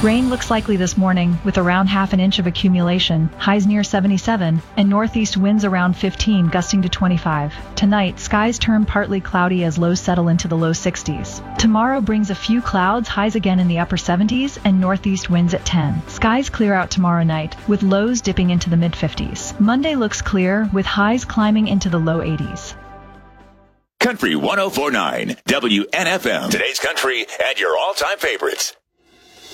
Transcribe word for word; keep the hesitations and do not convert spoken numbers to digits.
Rain looks likely this morning, with around half an inch of accumulation, highs near seventy-seven, and northeast winds around fifteen, gusting to twenty-five. Tonight, skies turn partly cloudy as lows settle into the low sixties. Tomorrow brings a few clouds, highs again in the upper seventies, and northeast winds at ten. Skies clear out tomorrow night, with lows dipping into the mid-fifties. Monday looks clear, with highs climbing into the low eighties. Country one oh four point nine, W N F M. Today's country and your all-time favorites.